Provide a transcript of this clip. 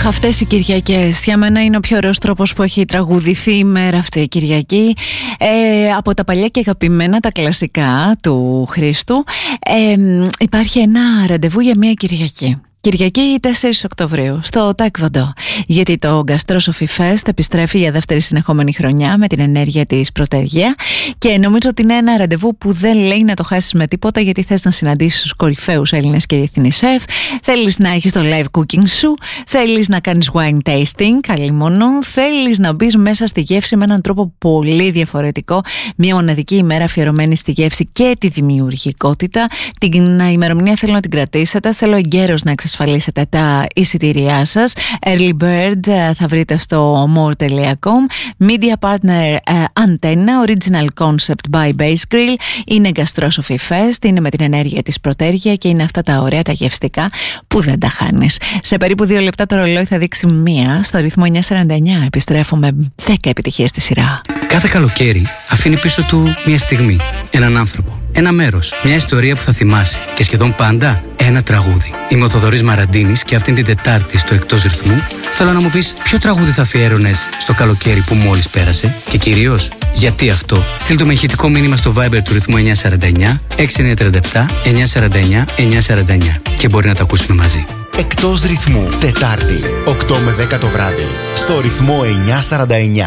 Αχ, αυτές οι Κυριακές για μένα είναι ο πιο ωραίος τρόπος που έχει τραγουδηθεί η μέρα αυτή η Κυριακή. Από τα παλιά και αγαπημένα, τα κλασικά του Χρήστου, υπάρχει ένα ραντεβού για μια Κυριακή. Κυριακή 4 Οκτωβρίου στο Τάικβοντο, γιατί το Gastrosophy Fest επιστρέφει για δεύτερη συνεχόμενη χρονιά με την ενέργεια της Πρωτεργία και νομίζω ότι είναι ένα ραντεβού που δεν λέει να το χάσεις με τίποτα, γιατί θες να συναντήσεις τους κορυφαίους Έλληνες και διεθνείς σεφ, θέλεις να έχεις το live cooking σου, θέλεις να κάνεις wine tasting, καλήμονο, θέλεις να μπεις μέσα στη γεύση με έναν τρόπο πολύ διαφορετικό, μια μοναδική ημέρα αφιερωμένη στη γεύση και τη δημιουργικότητα. Την ημερομηνία θέλω να την κρατήσετε, θέλω εγκαίρως να ασφαλίσετε τα εισιτήριά σας. Early Bird θα βρείτε στο more.com. Media Partner Antenna, Original Concept by Base Grill. Είναι Gastrosophy Fest, είναι με την ενέργεια της Πρωτέργεια και είναι αυτά τα ωραία τα γευστικά που δεν τα χάνεις. Σε περίπου 2 λεπτά το ρολόι θα δείξει 1 στο ρυθμό 949. Επιστρέφω με 10 επιτυχίες στη σειρά. Κάθε καλοκαίρι αφήνει πίσω του μια στιγμή, έναν άνθρωπο, ένα μέρος, μια ιστορία που θα θυμάσαι και σχεδόν πάντα ένα τραγούδι. Είμαι ο Θοδωρής Μαραντίνης και αυτήν την Τετάρτη στο Εκτός Ρυθμού θέλω να μου πεις ποιο τραγούδι θα αφιέρωνες στο καλοκαίρι που μόλις πέρασε και κυρίως γιατί αυτό. Στείλ το με ηχητικό μήνυμα στο Viber του ρυθμού 949 6937 949 949 και μπορεί να τα ακούσουμε μαζί. Εκτός Ρυθμού, Τετάρτη, 8 με 10 το βράδυ, στο ρυθμό 949.